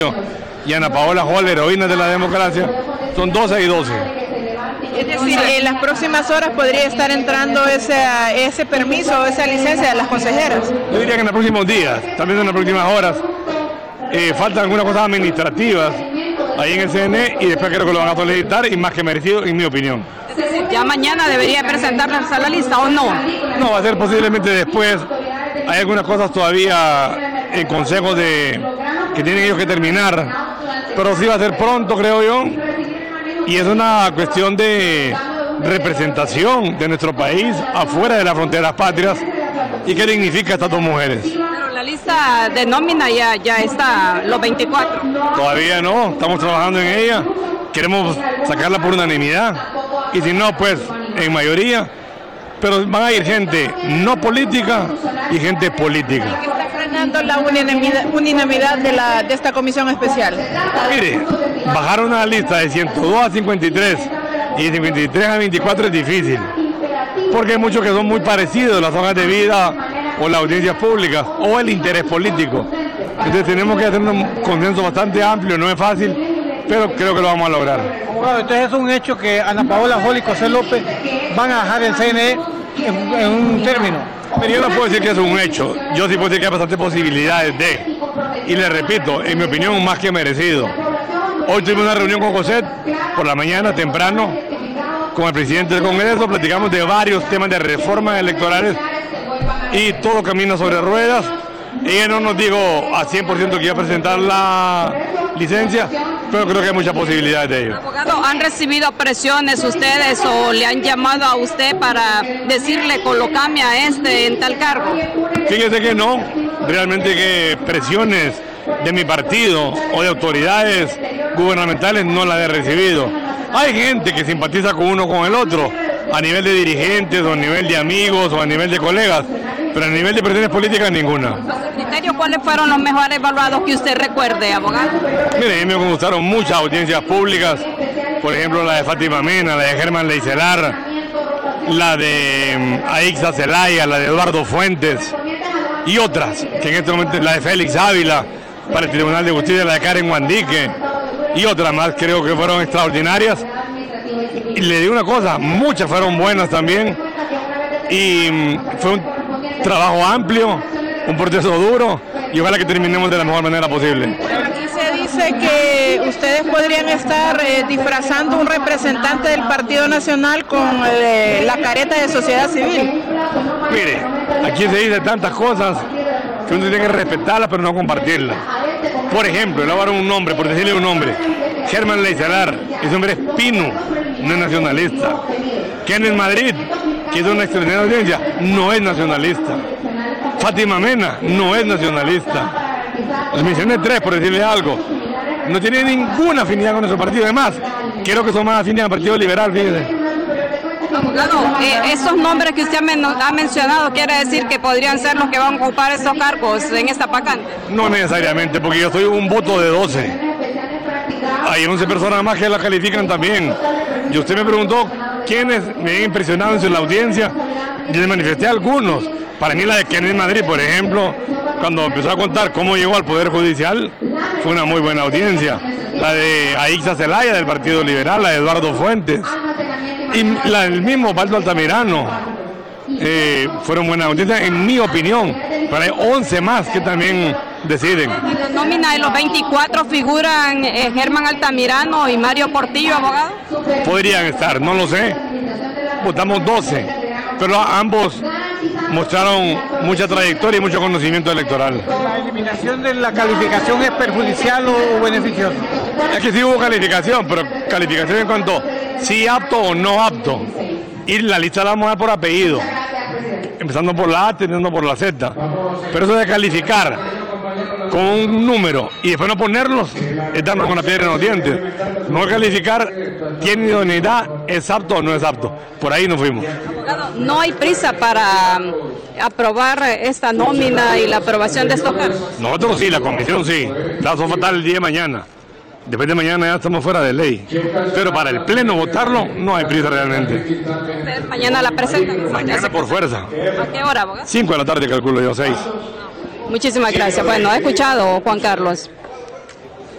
y Ana Paola Joa, la heroína de la democracia, son 12 y 12. Es decir, en las próximas horas podría estar entrando ese permiso, esa licencia de las consejeras. Yo diría que en los próximos días, también en las próximas horas, faltan algunas cosas administrativas ahí en el CNE y después creo que lo van a solicitar y más que merecido, en mi opinión. Es decir, ya mañana debería presentarse a la lista o no. No, va a ser posiblemente después. Hay algunas cosas todavía en consejo que tienen ellos que terminar, pero sí va a ser pronto, creo yo, y es una cuestión de representación de nuestro país afuera de las fronteras patrias y qué dignifica estas dos mujeres. Pero la lista de nómina ya está, los 24. Todavía no, estamos trabajando en ella, queremos sacarla por unanimidad y si no, pues en mayoría, pero van a ir gente no política y gente política. ¿Qué está frenando la unanimidad de esta comisión especial? Mire, bajar una lista de 102 a 53 y de 53 a 24 es difícil, porque hay muchos que son muy parecidos, las hojas de vida o las audiencias públicas o el interés político. Entonces tenemos que hacer un consenso bastante amplio, no es fácil, pero creo que lo vamos a lograr. Abogado, entonces es un hecho que Ana Paola Joa y José López van a dejar el CNE en un término. Pero yo no puedo decir que es un hecho, yo sí puedo decir que hay bastantes posibilidades de, y le repito, en mi opinión más que merecido. Hoy tuvimos una reunión con José por la mañana temprano con el presidente del Congreso, platicamos de varios temas de reformas electorales y todo camina sobre ruedas. Ella no nos dijo a 100% que iba a presentar la licencia, pero creo que hay muchas posibilidades de ello. Abogado, ¿han recibido presiones ustedes o le han llamado a usted para decirle colócame a en tal cargo? Fíjese que no, realmente que presiones de mi partido o de autoridades gubernamentales no las he recibido. Hay gente que simpatiza con uno o con el otro, a nivel de dirigentes o a nivel de amigos o a nivel de colegas, pero a nivel de presiones políticas ninguna. ¿Cuáles fueron los mejores evaluados que usted recuerde, abogado? Mire, a mí me gustaron muchas audiencias públicas, por ejemplo la de Fátima Mena, la de Germán Leicelar, la de Aixa Zelaya, la de Eduardo Fuentes y otras, que en este momento la de Félix Ávila para el Tribunal de Justicia, la de Karen Guandique y otras más creo que fueron extraordinarias. Y le digo una cosa, muchas fueron buenas también y fue un trabajo amplio, un proceso duro y ojalá que terminemos de la mejor manera posible. Aquí se dice que ustedes podrían estar disfrazando un representante del Partido Nacional con la careta de sociedad civil. Mire, aquí se dice tantas cosas que uno tiene que respetarlas pero no compartirlas. Por ejemplo, le voy a dar un nombre, por decirle un nombre, Germán Leicelar, ese hombre es pino, no es nacionalista. Kenneth Madrid, que es una extraordinaria audiencia, no es nacionalista. Fátima Mena no es nacionalista. Les mencioné tres por decirles algo. No tiene ninguna afinidad con nuestro partido. Además, creo que son más afines al Partido Liberal, fíjense. Abogado, esos nombres que usted ha mencionado, ¿quiere decir que podrían ser los que van a ocupar estos cargos en esta vacante? No necesariamente, porque yo soy un voto de 12. Hay 11 personas más que la califican también. Y usted me preguntó quiénes me han impresionado en la audiencia. Y le manifesté a algunos. Para mí la de Kenneth Madrid, por ejemplo, cuando empezó a contar cómo llegó al Poder Judicial, fue una muy buena audiencia. La de Aixa Zelaya del Partido Liberal, la de Eduardo Fuentes y la del mismo Osvaldo Altamirano. Fueron buenas audiencias en mi opinión, pero hay 11 más que también deciden. En la nómina de los 24 figuran Germán Altamirano y Mario Portillo, abogado. Podrían estar, no lo sé. Votamos 12, pero ambos mostraron mucha trayectoria y mucho conocimiento electoral. ¿La eliminación de la calificación es perjudicial o beneficiosa? Es que sí hubo calificación, pero calificación en cuanto si apto o no apto. Y la lista la vamos a dar por apellido, empezando por la A, terminando por la Z. Pero eso de calificar con un número y después no ponerlos es darnos con la piedra en los dientes. No calificar, tiene idoneidad, es apto o no es apto. Por ahí nos fuimos. Abogado, no hay prisa para aprobar esta nómina y la aprobación de estos cargos. Nosotros sí, la comisión sí. Plazo fatal el día de mañana. Después de mañana ya estamos fuera de ley. Pero para el pleno votarlo no hay prisa realmente. ¿Ustedes mañana la presentan? Mañana por fuerza. ¿A qué hora, abogado? 5 de la tarde calculo yo, 6. Muchísimas gracias. Bueno, he escuchado, Juan Carlos.